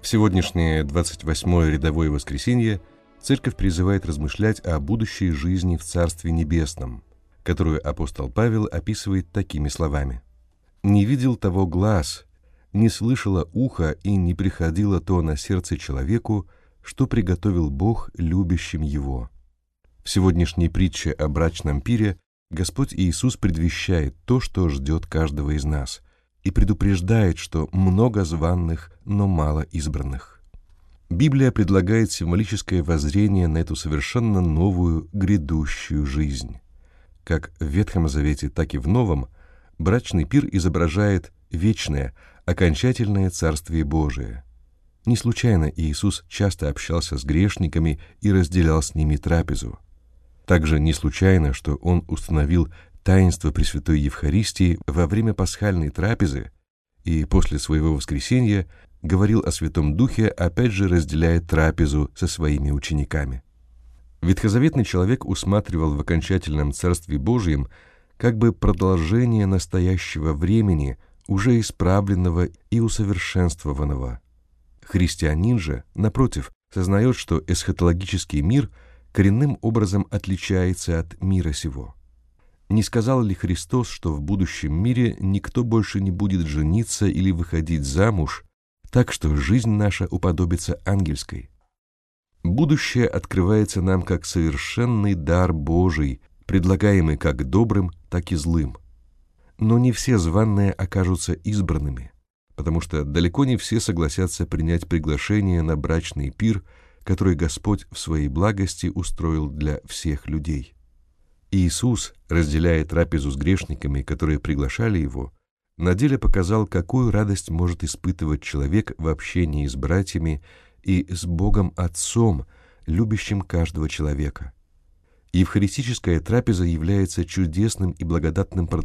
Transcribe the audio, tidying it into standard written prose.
В сегодняшнее 28-е рядовое воскресенье Церковь призывает размышлять о будущей жизни в Царстве Небесном, которую апостол Павел описывает такими словами. «Не видел того глаз, не слышало ухо и не приходило то на сердце человеку, что приготовил Бог любящим Его». В сегодняшней притче о брачном пире Господь Иисус предвещает то, что ждет каждого из нас, и предупреждает, что много званных, но мало избранных. Библия предлагает символическое воззрение на эту совершенно новую грядущую жизнь. Как в Ветхом Завете, так и в Новом брачный пир изображает вечное, окончательное Царствие Божие. Не случайно Иисус часто общался с грешниками и разделял с ними трапезу. Также не случайно, что Он установил таинство Пресвятой Евхаристии во время пасхальной трапезы и после своего воскресения говорил о Святом Духе, опять же разделяя трапезу со своими учениками. Ветхозаветный человек усматривал в окончательном Царстве Божьем как бы продолжение настоящего времени, уже исправленного и усовершенствованного. Христианин же, напротив, сознает, что эсхатологический мир коренным образом отличается от мира сего. Не сказал ли Христос, что в будущем мире никто больше не будет жениться или выходить замуж, так что жизнь наша уподобится ангельской? Будущее открывается нам как совершенный дар Божий, предлагаемый как добрым, так и злым. Но не все званные окажутся избранными, потому что далеко не все согласятся принять приглашение на брачный пир, который Господь в своей благости устроил для всех людей. Иисус, разделяя трапезу с грешниками, которые приглашали Его, на деле показал, какую радость может испытывать человек в общении с братьями и с Богом Отцом, любящим каждого человека. Евхаристическая трапеза является чудесным и благодатным